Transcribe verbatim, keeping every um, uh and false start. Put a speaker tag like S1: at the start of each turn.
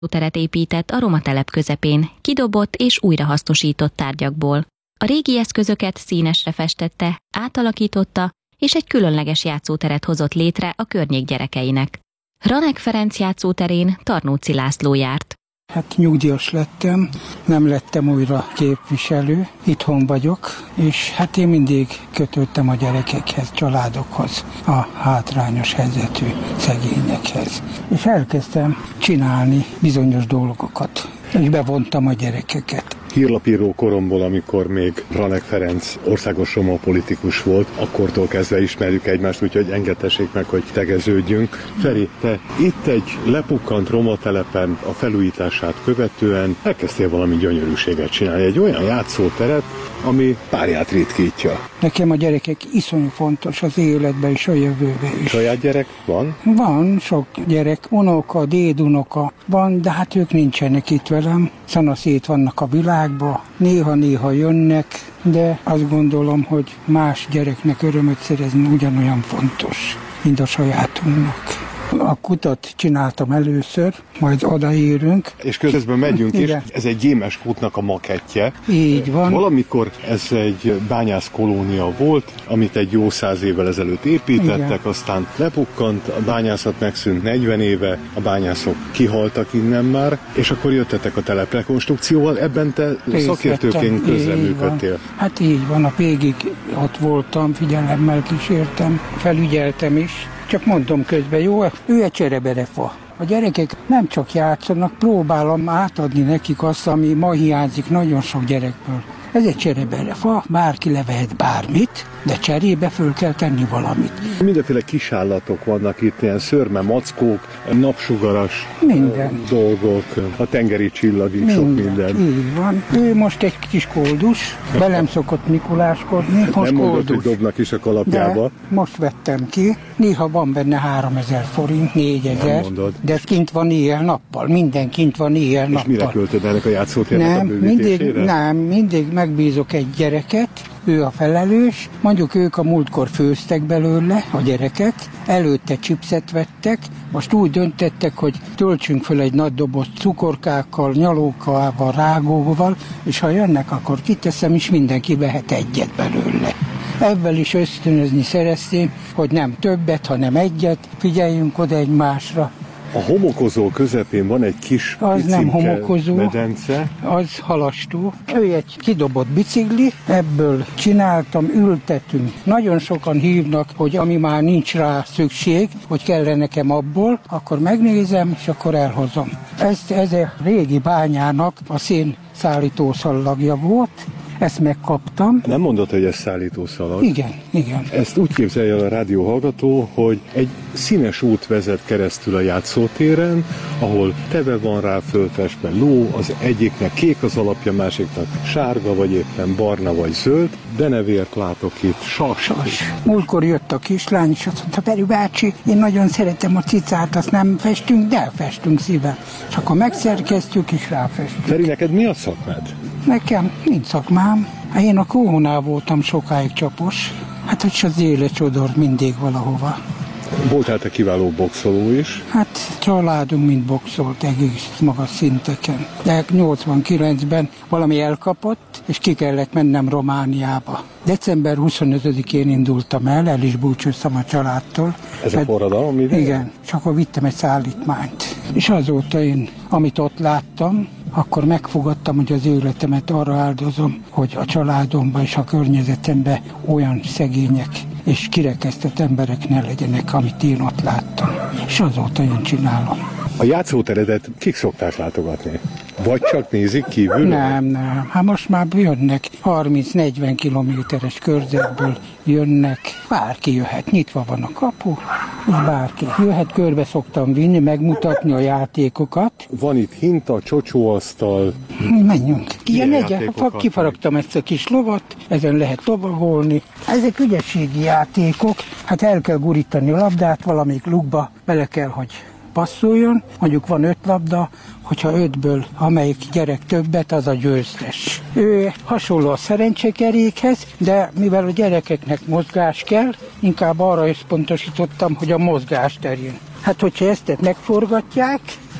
S1: teret épített a roma telep közepén, kidobott és újrahasznosított tárgyakból. A régi eszközöket színesre festette, átalakította, és egy különleges játszóteret hozott létre a környék gyerekeinek. Ranek Ferenc játszóterén Tarnóci László járt.
S2: Hát nyugdíjas lettem, nem lettem újra képviselő, itthon vagyok, és hát én mindig kötöttem a gyerekekhez, családokhoz, a hátrányos helyzetű szegényekhez. És elkezdtem csinálni bizonyos dolgokat, és bevontam a gyerekeket.
S3: Hírlapíró koromból, amikor még Ranek Ferenc országos roma politikus volt, akkortól kezdve ismerjük egymást, úgyhogy engedtessék meg, hogy tegeződjünk. Feri, te itt egy lepukkant roma telepen a felújítását követően elkezdtél valami gyönyörűséget csinálni, egy olyan játszóteret, ami párját ritkítja.
S2: Nekem a gyerekek iszonyú fontos az életben és a jövőben is.
S3: Saját gyerek van?
S2: Van, sok gyerek, unoka, dédunoka van, de hát ők nincsenek itt velem. Szanaszét vannak a világban, néha-néha jönnek, de azt gondolom, hogy más gyereknek örömöt szerezni ugyanolyan fontos, mint a sajátunknak. A kutat csináltam először, majd odaérünk.
S3: És közben megyünk is, ez egy Gyémes kútnak a makettje.
S2: Így van.
S3: Valamikor ez egy bányászkolónia volt, amit egy jó száz évvel ezelőtt építettek, igen. Aztán lepukkant, a bányászat megszűnt negyven éve, a bányászok kihaltak innen már, és akkor jöttetek a teleprekonstrukcióval, ebben te részt szakértőként közreműködtél.
S2: Hát így van, a végig ott voltam, figyelemmel kísértem, felügyeltem is. Csak mondom közben, jó, ő egy csereberefa. A gyerekek nem csak játszanak, próbálom átadni nekik azt, ami ma hiányzik nagyon sok gyerekből. Ez egy csereberefa, bárki levehet bármit, de cserébe föl kell tenni valamit.
S3: Mindenféle kisállatok vannak itt, ilyen szörme, mackók, napsugaras
S2: minden
S3: dolgok, a tengeri csillag, így sok minden.
S2: Így van. Ő most egy kis koldus, velem szokott mikuláskodni, most
S3: nem mondod,
S2: koldus.
S3: hogy dobnak is a kalapjába.
S2: De most vettem ki, néha van benne háromezer forint, négyezer, de ez kint van éjjel-nappal, minden kint van éjjel-nappal.
S3: És mire költöd ennek a játszótérnek a bővítésére?
S2: Mindig, nem, mindig megbízok egy gyereket, ő a felelős, mondjuk ők a múltkor főztek belőle, a gyerekek, előtte chipset vettek, most úgy döntettek, hogy töltsünk föl egy nagy doboz cukorkákkal, nyalókával, rágóval, és ha jönnek, akkor kiteszem, és mindenki vehet egyet belőle. Ebből is ösztönözni szereztém, hogy nem többet, hanem egyet, figyeljünk oda egymásra.
S3: A homokozó közepén van egy kis
S2: az nem homokozó,
S3: medence.
S2: Az halastó. Ő egy kidobott bicikli, ebből csináltam, ültetünk. Nagyon sokan hívnak, hogy ami már nincs rá szükség, hogy kellene nekem abból, akkor megnézem, és akkor elhozom. Ez, ez a régi bányának a szénszállító szallagja volt. Ezt megkaptam.
S3: Nem mondod, hogy ez szállítószalag?
S2: Igen, igen.
S3: Ezt úgy képzelje el a rádióhallgató, hogy egy színes út vezet keresztül a játszótéren, ahol teve van rá fölfestve ló, az egyiknek kék az alapja, másiknak sárga, vagy éppen barna, vagy zöld, de nevért látok itt, sas.
S2: Sas. Múltkor jött a kislány, és azt mondta, Feri bácsi, én nagyon szeretem a cicát, azt nem festünk, de elfestünk szíven. És akkor megszerkesztjük, és ráfestünk.
S3: Feri, neked mi a szakmád?
S2: Nekem nincs szakmám. Én a Kónál voltam sokáig csapos. Hát, hogy az élet csodor mindig valahova.
S3: Voltál te kiváló boxoló is?
S2: Hát családunk mind boxolt egész magas szinteken. De nyolcvankilencben valami elkapott, és ki kellett mennem Romániába. december huszonötödikén indultam el, el is búcsúztam a családtól.
S3: Ez a forradalom ideje?
S2: Igen, és akkor vittem egy szállítmányt. És azóta én, amit ott láttam, akkor megfogadtam, hogy az életemet arra áldozom, hogy a családomban és a környezetemben olyan szegények és kirekesztett emberek ne legyenek, amit én ott láttam. És azóta én csinálom.
S3: A játszóteredet kik szokták látogatni? Vagy csak nézik kívül?
S2: Nem, nem. Hát most már jönnek harminc-negyven kilométeres körzetből jönnek. Bárki jöhet, nyitva van a kapu, és bárki jöhet, körbe szoktam vinni, megmutatni a játékokat.
S3: Van itt hinta, csocsóasztal.
S2: Menjünk. Ilyen egy, kifaragtam ezt a kis lovat, ezen lehet lovagolni. Ezek ügyességi játékok, hát el kell gurítani a labdát, valamelyik lukba bele kell, hogy passzoljon, mondjuk van öt labda, hogyha ötből amelyik gyerek többet, az a győztes. Ő hasonló a szerencsekerékhez, de mivel a gyerekeknek mozgás kell, inkább arra összpontosítottam, hogy a mozgás terén. Hát, hogyha ezt megforgatják,